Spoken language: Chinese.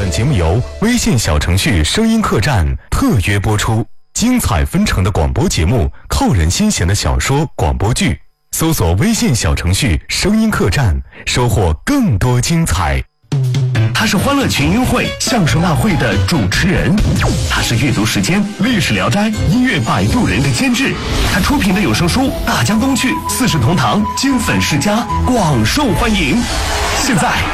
本节目由微信小程序声音客栈特约播出，精彩纷呈的广播节目，扣人心弦的小说广播剧，搜索微信小程序声音客栈，收获更多精彩。 他是欢乐群英会相声大会的主持人，他是阅读时间历史聊斋音乐摆渡人的监制，他出品的有声书《大江东去》《四世同堂》金粉世家广受欢迎。现在